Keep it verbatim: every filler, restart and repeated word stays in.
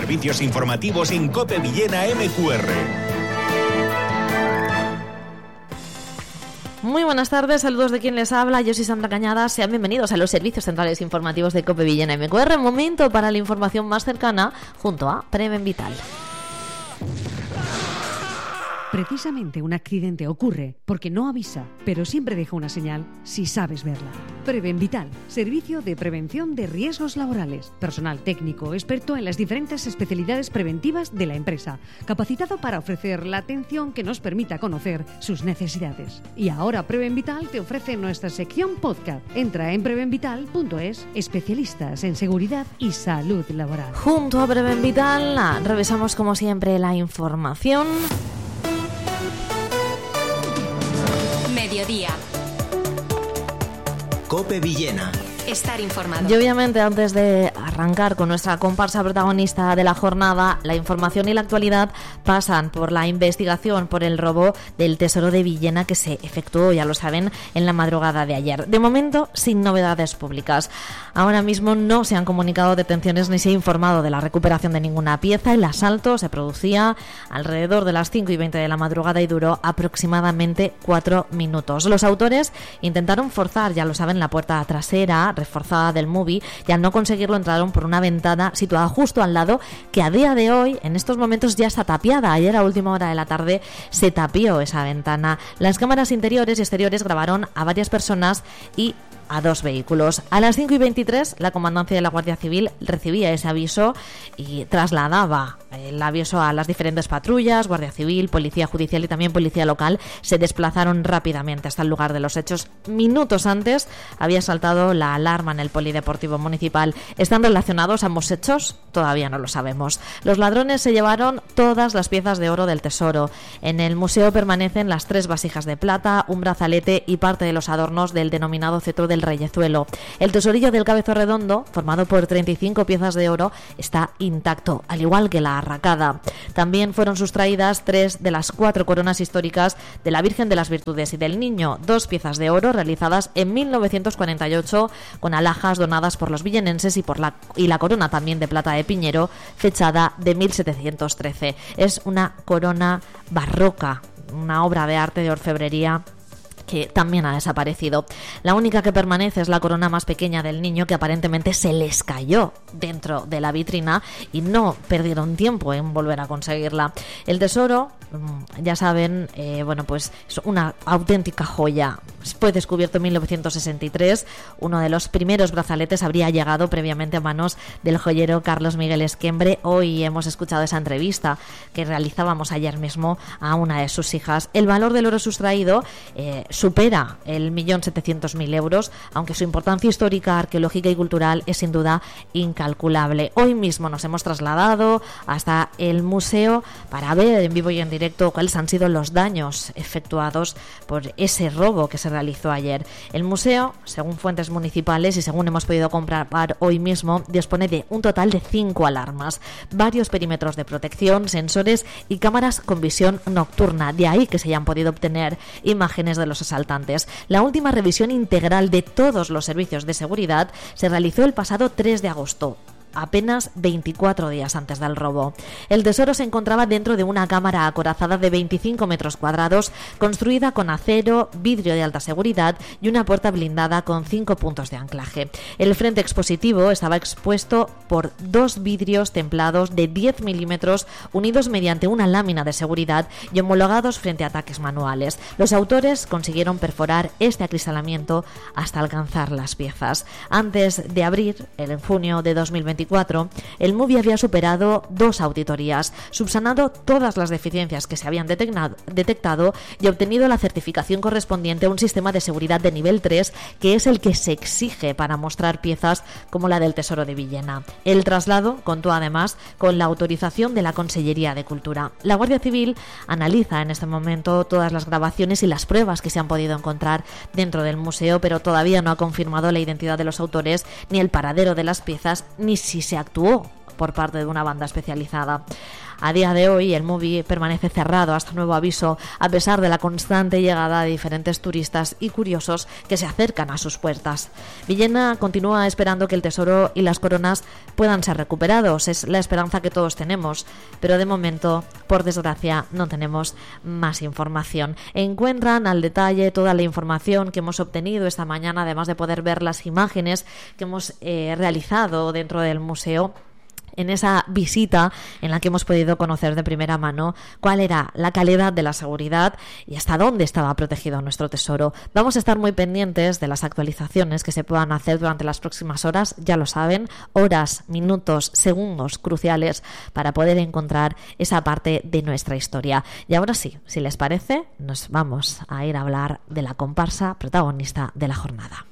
servicios informativos en COPE Villena M Q R. Muy buenas tardes, saludos de quien les habla, yo soy Sandra Cañada, sean bienvenidos a los servicios centrales informativos de COPE Villena M Q R, momento para la información más cercana junto a Preven Vital. Precisamente un accidente ocurre porque no avisa, pero siempre deja una señal si sabes verla. Preven Vital, servicio de prevención de riesgos laborales. Personal técnico experto en las diferentes especialidades preventivas de la empresa, capacitado para ofrecer la atención que nos permita conocer sus necesidades. Y ahora Preven Vital te ofrece nuestra sección podcast. Entra en preven vital punto es, especialistas en seguridad y salud laboral. Junto a Preven Vital revisamos como siempre la información. Mediodía. COPE Villena. Estar informado. Y obviamente antes de arrancar con nuestra comparsa protagonista de la jornada, la información y la actualidad pasan por la investigación por el robo del Tesoro de Villena que se efectuó, ya lo saben, en la madrugada de ayer. De momento, sin novedades públicas. Ahora mismo no se han comunicado detenciones ni se ha informado de la recuperación de ninguna pieza. El asalto se producía alrededor de las cinco y veinte de la madrugada y duró aproximadamente cuatro minutos. Los autores intentaron forzar, ya lo saben, la puerta trasera reforzada del Movie y al no conseguirlo entraron por una ventana situada justo al lado que a día de hoy, en estos momentos, ya está tapiada. Ayer a última hora de la tarde se tapió esa ventana. Las cámaras interiores y exteriores grabaron a varias personas y a dos vehículos. A las cinco y veintitrés la comandancia de la Guardia Civil recibía ese aviso y trasladaba el aviso a las diferentes patrullas. Guardia Civil, Policía Judicial y también Policía Local se desplazaron rápidamente hasta el lugar de los hechos. Minutos antes había saltado la alarma en el Polideportivo Municipal. ¿Están relacionados ambos hechos? Todavía no lo sabemos. Los ladrones se llevaron todas las piezas de oro del tesoro. En el museo permanecen las tres vasijas de plata, un brazalete y parte de los adornos del denominado cetro del Reyezuelo. El tesorillo del Cabezo Redondo, formado por treinta y cinco piezas de oro, está intacto, al igual que la arracada. También fueron sustraídas tres de las cuatro coronas históricas de la Virgen de las Virtudes y del Niño, dos piezas de oro realizadas en mil novecientos cuarenta y ocho con alhajas donadas por los villenenses y, por la, y la corona también de plata de Piñero, fechada de mil setecientos trece. Es una corona barroca, una obra de arte de orfebrería que también ha desaparecido. La única que permanece es la corona más pequeña del Niño, que aparentemente se les cayó dentro de la vitrina y no perdieron tiempo en volver a conseguirla. El tesoro, ya saben, eh, bueno, pues es una auténtica joya. Fue descubierto en mil novecientos sesenta y tres. Uno de los primeros brazaletes habría llegado previamente a manos del joyero Carlos Miguel Esquembre. Hoy hemos escuchado esa entrevista que realizábamos ayer mismo a una de sus hijas. El valor del oro sustraído eh, supera el millón setecientos mil euros, aunque su importancia histórica, arqueológica y cultural es sin duda incalculable. Hoy mismo nos hemos trasladado hasta el museo para ver en vivo y en directo cuáles han sido los daños efectuados por ese robo que se realizó ayer. El museo, según fuentes municipales y según hemos podido comprobar hoy mismo, dispone de un total de cinco alarmas, varios perímetros de protección, sensores y cámaras con visión nocturna. De ahí que se hayan podido obtener imágenes de los asaltantes. La última revisión integral de todos los servicios de seguridad se realizó el pasado tres de agosto. Apenas veinticuatro días antes del robo. El tesoro se encontraba dentro de una cámara acorazada de veinticinco metros cuadrados, construida con acero, vidrio de alta seguridad y una puerta blindada con cinco puntos de anclaje. El frente expositivo estaba expuesto por dos vidrios templados de diez milímetros unidos mediante una lámina de seguridad y homologados frente a ataques manuales. Los autores consiguieron perforar este acristalamiento hasta alcanzar las piezas. Antes de abrir, en junio de dos mil veinticuatro, el Movie había superado dos auditorías, subsanado todas las deficiencias que se habían detectado y obtenido la certificación correspondiente a un sistema de seguridad de nivel tres, que es el que se exige para mostrar piezas como la del Tesoro de Villena. El traslado contó además con la autorización de la Consellería de Cultura. La Guardia Civil analiza en este momento todas las grabaciones y las pruebas que se han podido encontrar dentro del museo, pero todavía no ha confirmado la identidad de los autores, ni el paradero de las piezas, ni si se actuó por parte de una banda especializada. A día de hoy el Movie permanece cerrado hasta nuevo aviso, a pesar de la constante llegada de diferentes turistas y curiosos que se acercan a sus puertas. Villena continúa esperando que el tesoro y las coronas puedan ser recuperados. Es la esperanza que todos tenemos, pero de momento, por desgracia, no tenemos más información. Encuentran al detalle toda la información que hemos obtenido esta mañana, además de poder ver las imágenes que hemos eh, realizado dentro del museo, en esa visita en la que hemos podido conocer de primera mano cuál era la calidad de la seguridad y hasta dónde estaba protegido nuestro tesoro. Vamos a estar muy pendientes de las actualizaciones que se puedan hacer durante las próximas horas, ya lo saben, horas, minutos, segundos cruciales para poder encontrar esa parte de nuestra historia. Y ahora sí, si les parece, nos vamos a ir a hablar de la comparsa protagonista de la jornada.